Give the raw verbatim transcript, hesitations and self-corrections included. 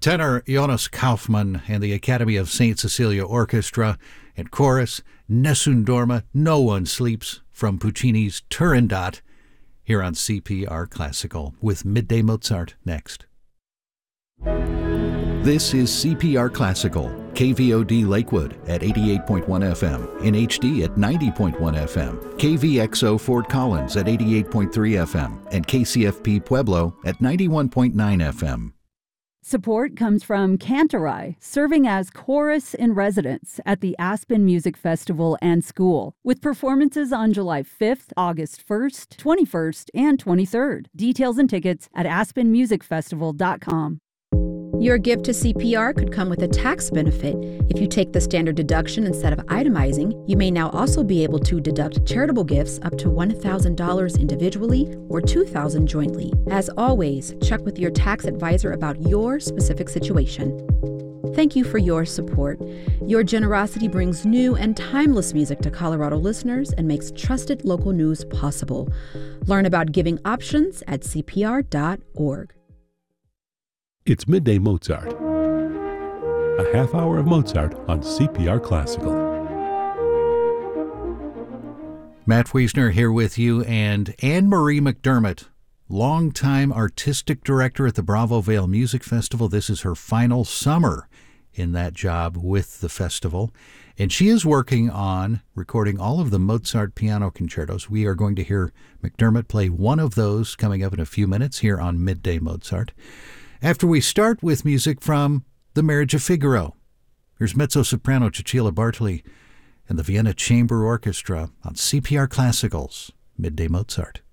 Tenor Jonas Kaufmann and the Academy of Saint Cecilia Orchestra and chorus Nessun Dorma, No One Sleeps from Puccini's Turandot here on C P R Classical with Midday Mozart next. This is C P R Classical, K V O D Lakewood at eighty-eight point one F M, in H D at ninety point one F M, K V X O Fort Collins at eighty-eight point three F M, and K C F P Pueblo at ninety-one point nine F M. Support comes from Cantorai, serving as chorus in residence at the Aspen Music Festival and School, with performances on July fifth, August first, twenty-first, and twenty-third. Details and tickets at aspen music festival dot com. Your gift to C P R could come with a tax benefit. If you take the standard deduction instead of itemizing, you may now also be able to deduct charitable gifts up to one thousand dollars individually or two thousand dollars jointly. As always, check with your tax advisor about your specific situation. Thank you for your support. Your generosity brings new and timeless music to Colorado listeners and makes trusted local news possible. Learn about giving options at C P R dot org. It's Midday Mozart, a half hour of Mozart on C P R Classical. Matt Wiesner here with you, and Anne-Marie McDermott, longtime artistic director at the Bravo Vale Music Festival. This is her final summer in that job with the festival, and she is working on recording all of the Mozart piano concertos. We are going to hear McDermott play one of those coming up in a few minutes here on Midday Mozart. After we start with music from The Marriage of Figaro, here's mezzo-soprano Cecilia Bartoli and the Vienna Chamber Orchestra on C P R Classical's Midday Mozart.